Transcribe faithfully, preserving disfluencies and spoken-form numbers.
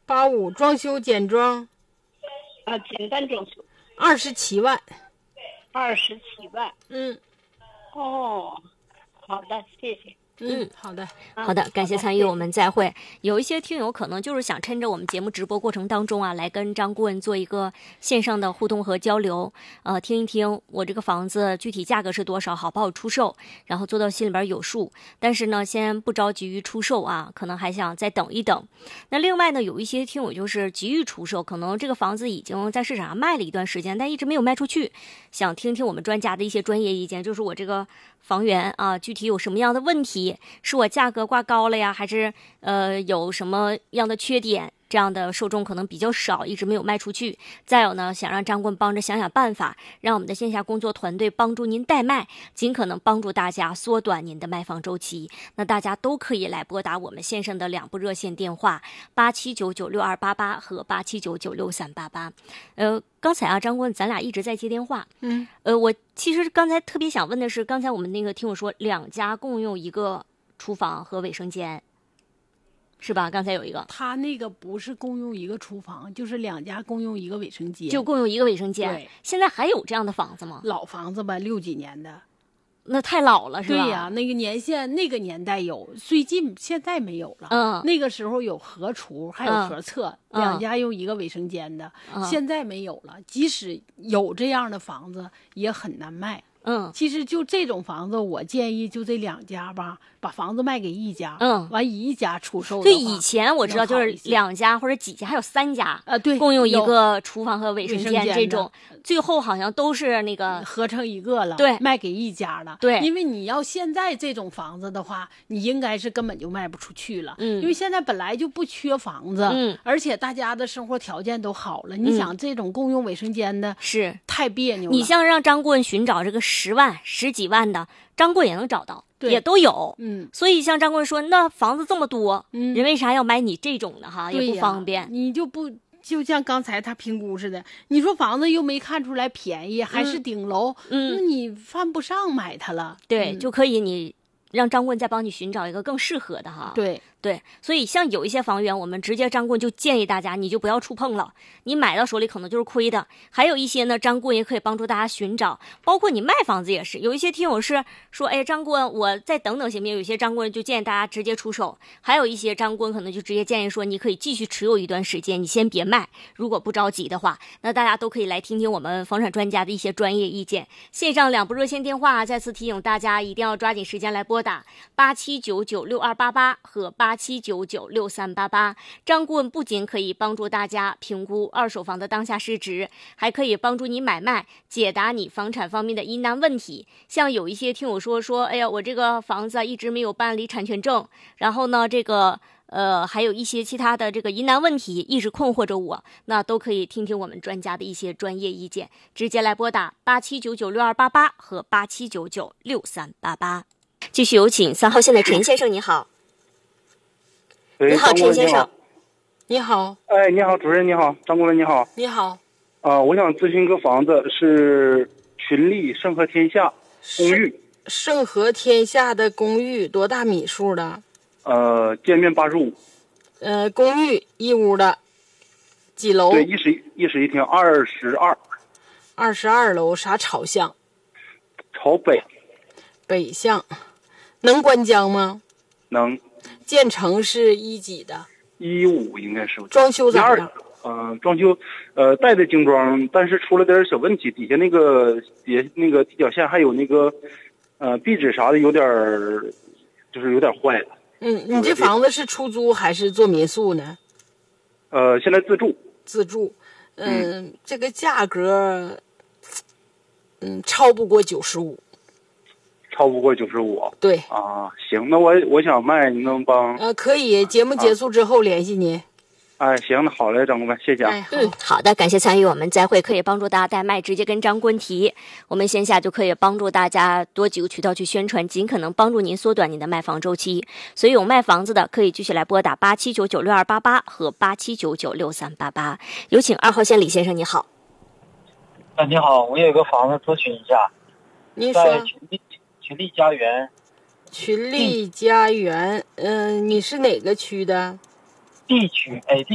八五装修简装， 啊，简单装修， 二十七万， 二十七万。 嗯， 哦，好的，谢谢。 嗯，好的， 好的，感谢参与，我们再会。有一些听友可能就是想趁着我们节目直播过程当中啊，来跟张顾问做一个线上的互动和交流，呃，听一听我这个房子具体价格是多少，好不好出售，然后做到心里边有数。但是呢，先不着急于出售啊，可能还想再等一等。那另外呢，有一些听友就是急于出售，可能这个房子已经在市场上卖了一段时间，但一直没有卖出去，想听听我们专家的一些专业意见，就是我这个房源啊，具体有什么样的问题？是我价格挂高了呀，还是呃有什么样的缺点？这样的受众可能比较少，一直没有卖出去。再有呢，想让张棍帮着想想办法，让我们的线下工作团队帮助您代卖，尽可能帮助大家缩短您的卖房周期。那大家都可以来拨打我们线上的两部热线电话八七九九六二八八和八七九九六三八八。呃，刚才啊，张棍咱俩一直在接电话， 嗯， 呃，我其实刚才特别想问的是，刚才我们那个听我说两家共用一个厨房和卫生间。是吧？刚才有一个， 他那个不是共用一个厨房，就是两家共用一个卫生间， 就共用一个卫生间。 对， 现在还有这样的房子吗？ 老房子吧，六几年的， 那太老了，是吧？ 对呀、啊，那个年限那个年代有，最近现在没有了。 嗯， 那个时候有合厨，还有合厕， 嗯、 两家用一个卫生间的、 嗯， 现在没有了。即使有这样的房子，也很难卖。 嗯， 其实就这种房子，我建议就这两家吧，把房子卖给一家， 嗯， 完一家出售的话。 对，以前我知道就是两家或者几家，还有三家， 呃，对， 共用一个厨房和卫生间这种，最后好像都是那个合成一个了， 对， 卖给一家了， 对， 因为你要现在这种房子的话，你应该是根本就卖不出去了， 嗯， 因为现在本来就不缺房子， 嗯， 而且大家的生活条件都好了，你想这种共用卫生间的， 是太别扭了。 你像让张棍寻找这个十万十。几万的张棍也能找到，也都有， 嗯， 所以像张棍说，那房子这么多， 嗯， 人为啥要买你这种的哈？也不方便， 你就不就像刚才他评估似的，你说房子又没看出来便宜，还是顶楼， 嗯， 那你犯不上买它了， 对， 嗯、 就可以你让张棍再帮你寻找一个更适合的哈， 对。 对，所以像有一些房源，我们直接张棍就建议大家，你就不要触碰了。你买到手里可能就是亏的。还有一些呢，张棍也可以帮助大家寻找，包括你卖房子也是。有一些听友是说，哎，张棍，我再等等行不行？有些张棍就建议大家直接出手，还有一些张棍可能就直接建议说，你可以继续持有一段时间，你先别卖。如果不着急的话，那大家都可以来听听我们房产专家的一些专业意见。线上两部热线电话，再次提醒大家一定要抓紧时间来拨打八七九九六二八八和八七九九六三八八。张顾问不仅可以帮助大家评估二手房的当下市值，还可以帮助你买卖，解答你房产方面的疑难问题。像有一些听我说说，哎呀，我这个房子啊一直没有办理产权证，然后呢，这个呃还有一些其他的这个疑难问题一直困惑着我，那都可以听听我们专家的一些专业意见，直接来拨打八七九九六二八八和八七九九六三八八。继续有请三号线的陈先生，你好。 你好，陈先生。 你好。 哎，你好，主任你好，张顾问你好。 你好。 啊、呃，我想咨询个房子，是群力盛和天下公寓。 盛和天下的公寓多大米数的？ 呃，建面八十五。 呃，公寓一屋的，几楼？ 对，一室一室一厅，二十二。 二十二楼，啥朝向？ 朝北。 北向。能关江吗？ 能。 建成是一几的？ 一五应该是。 装修咋样？ 呃，装修，呃，带的精装，但是出了点小问题，底下那个底那个地脚线还有那个，呃，壁纸啥的有点，就是有点坏了。 嗯，你这房子是出租还是做民宿呢？ 呃，现在自住。 自住，嗯，嗯这个价格，嗯，超不过九十五。 超不过九十五， 对啊，行，那我我想卖，你能帮？ 呃，可以，节目结束之后联系您。 啊、哎，行，那好嘞，张顾问，谢谢啊。 哎、 嗯，好的，感谢参与我们再会，可以帮助大家代卖，直接跟张棍提，我们线下就可以帮助大家多几个渠道去宣传，尽可能帮助您缩短您的卖房周期。所以有卖房子的可以继续来拨打八七九九六二八八和八七九九六三八八。有请二号线李先生，你好。 啊，你好，我有一个房子咨询一下。 您说。 在群力群力家园。 群力家园，嗯、呃，你是哪个区的？ D 区，哎 ，D